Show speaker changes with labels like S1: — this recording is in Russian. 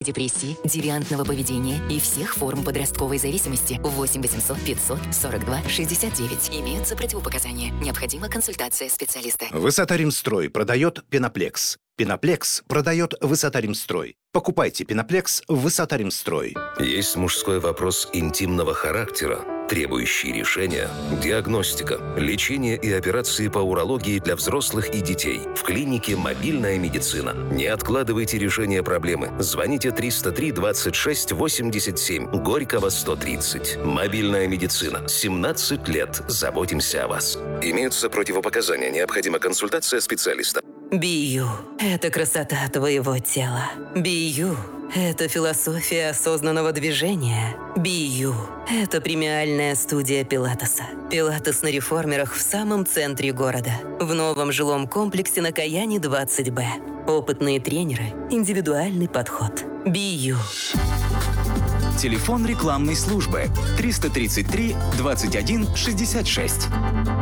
S1: депрессии, девиантного поведения и всех форм подростковой зависимости. 8 800 500 42 69. Имеются противопоказания. Необходима консультация специалиста.
S2: Высота-Римстрой продает Пеноплекс. Пеноплекс продает Высота-Римстрой. Покупайте Пеноплекс в Высота-Римстрой.
S3: Есть мужской вопрос интимного характера, требующий решения, диагностика, лечение и операции по урологии для взрослых и детей. В клинике «Мобильная медицина». Не откладывайте решение проблемы. Звоните 303 26 87, Горького, 130. «Мобильная медицина». 17 лет. Заботимся о вас. Имеются противопоказания. Необходима консультация специалиста.
S4: Бию – это красота твоего тела. Бию – это философия осознанного движения. Бию – это премиальная студия Пилатеса. Пилатес на реформерах в самом центре города. В новом жилом комплексе на Каяне 20Б. Опытные тренеры, индивидуальный подход. Бию.
S5: Телефон рекламной службы 333 21 66.